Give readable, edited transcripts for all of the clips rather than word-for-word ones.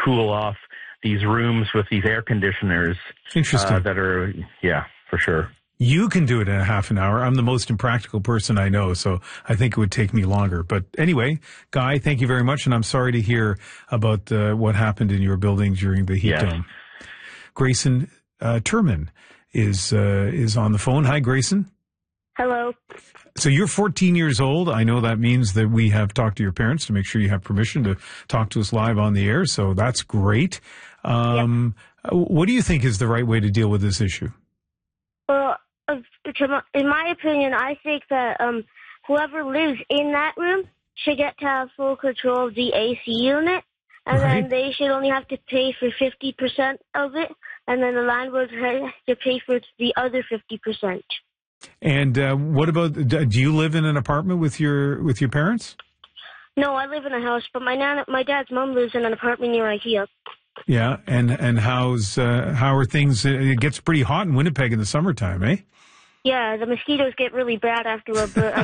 cool off these rooms with these air conditioners. Interesting. That are, yeah, for sure. You can do it in a half an hour. I'm the most impractical person I know, so I think it would take me longer. But anyway, Guy, thank you very much, and I'm sorry to hear about what happened in your building during the heat dome. Grayson Turman is on the phone. Hi, Grayson. Hello. So you're 14 years old. I know that means that we have talked to your parents to make sure you have permission to talk to us live on the air, so that's great. What do you think is the right way to deal with this issue? Well, in my opinion, I think that whoever lives in that room should get to have full control of the AC unit, and then they should only have to pay for 50% of it, and then the landlord has to pay for the other 50%. And what about? Do you live in an apartment with your parents? No, I live in a house, but my dad's mom lives in an apartment near IKEA. Yeah, and how are things? It gets pretty hot in Winnipeg in the summertime, eh? Yeah, the mosquitoes get really bad after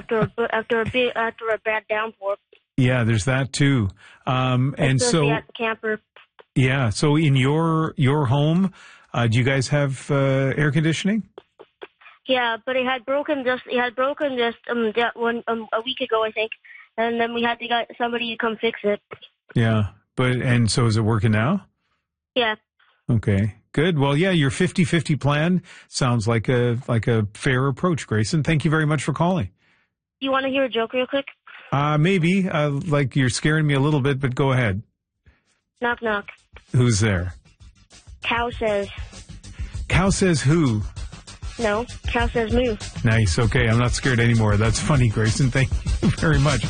a bad downpour. Yeah, there's that too. And so at the camper. Yeah, so in your home, do you guys have air conditioning? Yeah, but it had broken just a week ago, I think, and then we had to get somebody to come fix it. Yeah, and so is it working now? Yeah. Okay, good. Well, yeah, your 50-50 plan sounds like a fair approach, Grayson. Thank you very much for calling. You want to hear a joke real quick? Maybe. Like you're scaring me a little bit, but go ahead. Knock, knock. Who's there? Cow says. Cow says who? No, cow says moo. Nice. Okay, I'm not scared anymore. That's funny, Grayson. Thank you very much.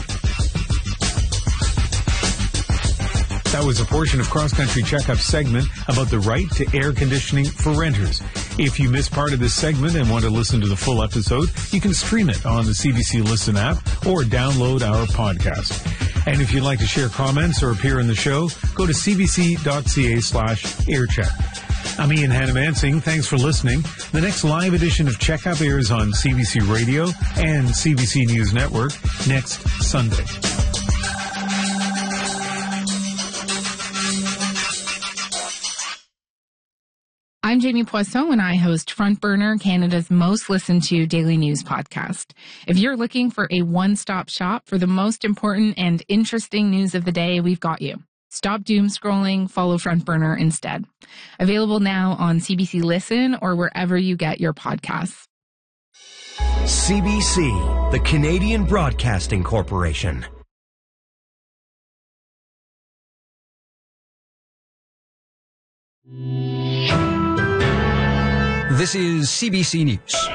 That was a portion of Cross Country Checkup segment about the right to air conditioning for renters. If you missed part of this segment and want to listen to the full episode, you can stream it on the CBC Listen app or download our podcast. And if you'd like to share comments or appear in the show, go to cbc.ca/aircheck. I'm Ian Hannamansing. Thanks for listening. The next live edition of Checkup airs on CBC Radio and CBC News Network next Sunday. I'm Jamie Poisson, and I host Front Burner, Canada's most listened to daily news podcast. If you're looking for a one-stop shop for the most important and interesting news of the day, we've got you. Stop doom scrolling, follow Front Burner instead. Available now on CBC Listen or wherever you get your podcasts. CBC, the Canadian Broadcasting Corporation. This is CBC News.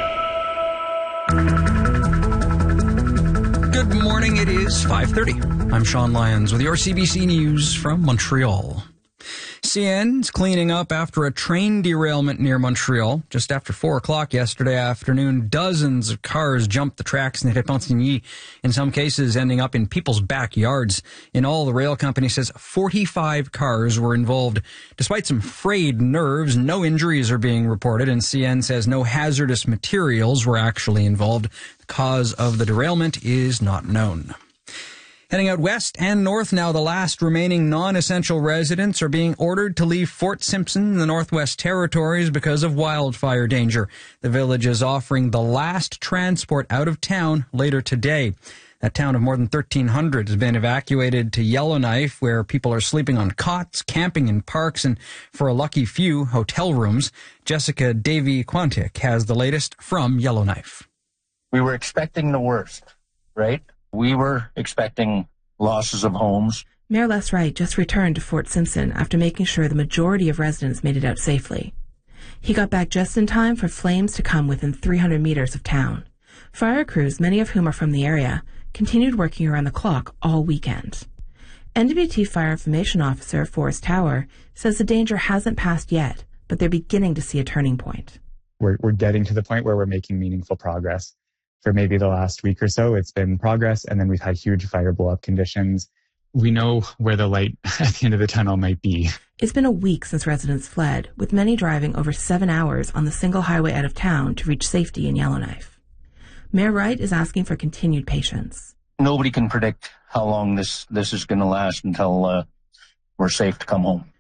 Good morning, it is 5:30. I'm Sean Lyons with your CBC News from Montreal. CN's cleaning up after a train derailment near Montreal. Just after 4 o'clock yesterday afternoon, dozens of cars jumped the tracks in Repentigny, in some cases ending up in people's backyards. In all, the rail company says 45 cars were involved. Despite some frayed nerves, no injuries are being reported, and CN says no hazardous materials were actually involved. The cause of the derailment is not known. Heading out west and north now, the last remaining non-essential residents are being ordered to leave Fort Simpson in the Northwest Territories because of wildfire danger. The village is offering the last transport out of town later today. That town of more than 1,300 has been evacuated to Yellowknife, where people are sleeping on cots, camping in parks, and for a lucky few, hotel rooms. Jessica Davy-Quantic has the latest from Yellowknife. We were expecting the worst, right? We were expecting losses of homes. Mayor Les Wright just returned to Fort Simpson after making sure the majority of residents made it out safely. He got back just in time for flames to come within 300 meters of town. Fire crews, many of whom are from the area, continued working around the clock all weekend. NWT Fire Information Officer Forrest Tower says the danger hasn't passed yet, but they're beginning to see a turning point. We're getting to the point where we're making meaningful progress. For maybe the last week or so, it's been progress, and then we've had huge fire blow-up conditions. We know where the light at the end of the tunnel might be. It's been a week since residents fled, with many driving over 7 hours on the single highway out of town to reach safety in Yellowknife. Mayor Wright is asking for continued patience. Nobody can predict how long this is going to last until we're safe to come home.